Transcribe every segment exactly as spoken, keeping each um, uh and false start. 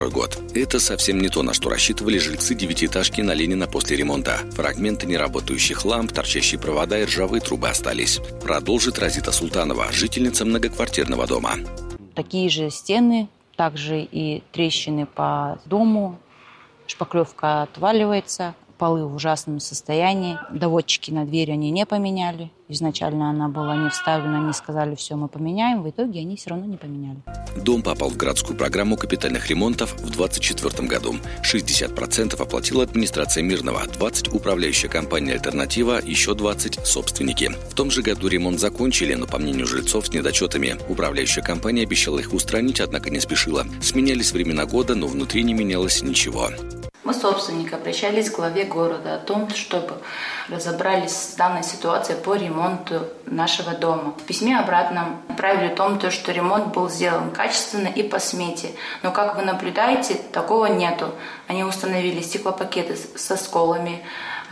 год. Это совсем не то, на что рассчитывали жильцы девятиэтажки на Ленина после ремонта. Фрагменты неработающих ламп, торчащие провода и ржавые трубы остались. Продолжит Разита Султанова, жительница многоквартирного дома. Такие же стены, также и трещины по дому, шпаклевка отваливается, полы в ужасном состоянии. Доводчики на дверь они не поменяли. Изначально она была не вставлена, они сказали, все, мы поменяем. В итоге они все равно не поменяли. Дом попал в городскую программу капитальных ремонтов в двадцать четвёртом году. шестьдесят процентов оплатила администрация Мирного, двадцать процентов управляющая компания «Альтернатива», еще двадцать процентов собственники. В том же году ремонт закончили, но, по мнению жильцов, с недочетами. Управляющая компания обещала их устранить, однако не спешила. Сменялись времена года, но внутри не менялось ничего. Мы, собственники, обращались к главе города о том, чтобы разобрались с данной ситуацией по ремонту нашего дома. В письме обратно отправили о том, что ремонт был сделан качественно и по смете. Но, как вы наблюдаете, такого нету. Они установили стеклопакеты со сколами.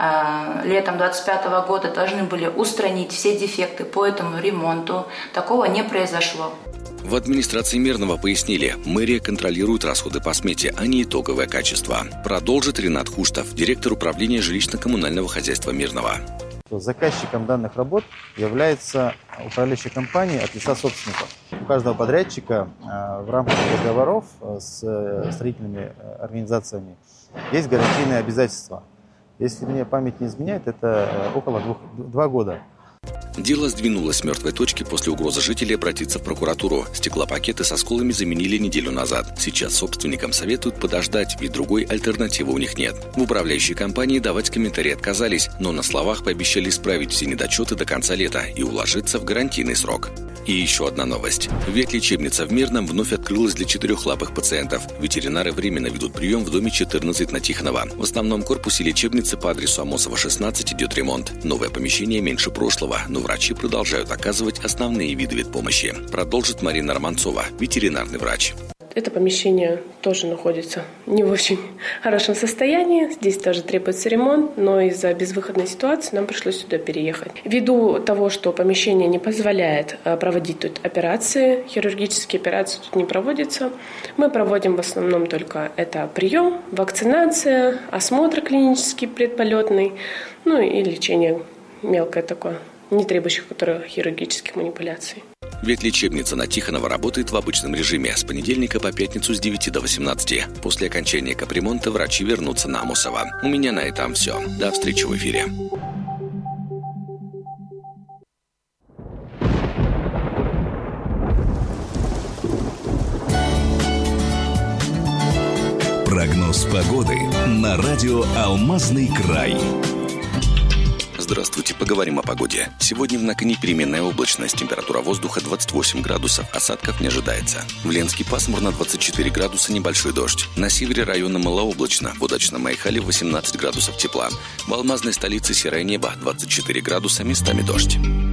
Летом двадцать пятого года должны были устранить все дефекты по этому ремонту. Такого не произошло. В администрации Мирного пояснили, мэрия контролирует расходы по смете, а не итоговое качество. Продолжит Ренат Хуштов, директор управления жилищно-коммунального хозяйства Мирного. Заказчиком данных работ является управляющая компания от лица собственников. У каждого подрядчика в рамках договоров с строительными организациями есть гарантийные обязательства. Если мне память не изменяет, это около двух, два года. Дело сдвинулось с мертвой точки после угрозы жителей обратиться в прокуратуру. Стеклопакеты со сколами заменили неделю назад. Сейчас собственникам советуют подождать, ведь другой альтернативы у них нет. В управляющей компании давать комментарии отказались, но на словах пообещали исправить все недочеты до конца лета и уложиться в гарантийный срок. И еще одна новость. Ветлечебница в Мирном вновь открылась для четырехлапых пациентов. Ветеринары временно ведут прием в доме четырнадцать на Тихонова. В основном корпусе лечебницы по адресу Амосова, шестнадцать идет ремонт. Новое помещение меньше прошлого, но врачи продолжают оказывать основные виды ветпомощи. Продолжит Марина Романцова, ветеринарный врач. Это помещение тоже находится не в очень хорошем состоянии. Здесь тоже требуется ремонт, но из-за безвыходной ситуации нам пришлось сюда переехать. Ввиду того, что помещение не позволяет проводить тут операции, хирургические операции тут не проводятся, мы проводим в основном только это прием, вакцинация, осмотр клинический предполетный, ну и лечение мелкое такое, не требующих которых хирургических манипуляций. Ветлечебница на Тихонова работает в обычном режиме с понедельника по пятницу с девяти до восемнадцати. После окончания капремонта врачи вернутся на Амосова. У меня на этом все. До встречи в эфире. Прогноз погоды на радио «Алмазный край». Здравствуйте, поговорим о погоде. Сегодня в Наконе переменная облачность, температура воздуха двадцать восемь градусов, осадков не ожидается. В Ленске пасмурно, двадцать четыре градуса, небольшой дождь. На севере района малооблачно, в удачном Майхале восемнадцать градусов тепла. В алмазной столице серое небо, двадцать четыре градуса, местами дождь.